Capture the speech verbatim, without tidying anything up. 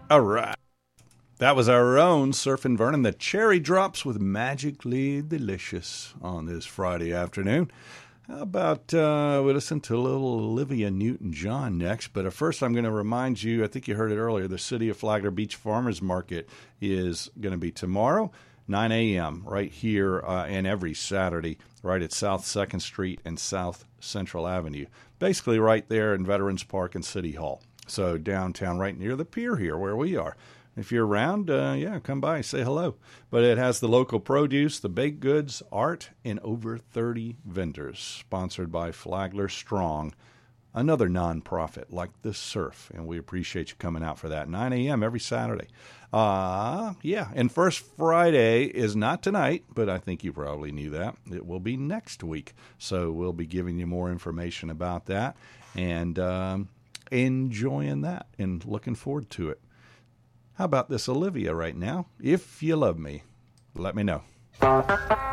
All right. That was our own Surfin' Vernon, the Cherry Drops with Magically Delicious on this Friday afternoon. How about uh, we listen to a little Olivia Newton-John next? But first, I'm going to remind you, I think you heard it earlier, the City of Flagler Beach Farmers Market is going to be tomorrow, nine a.m., right here, uh, and every Saturday, right at South second Street and South Central Avenue. Basically right there in Veterans Park and City Hall. So downtown, right near the pier here where we are. If you're around, uh, yeah, come by, say hello. But it has the local produce, the baked goods, art, and over thirty vendors. Sponsored by Flagler Strong, another nonprofit like the Surf. And we appreciate you coming out for that. nine a.m. every Saturday. Uh, yeah, and First Friday is not tonight, but I think you probably knew that. It will be next week. So we'll be giving you more information about that and um, enjoying that and looking forward to it. How about this Olivia right now? If you love me, let me know.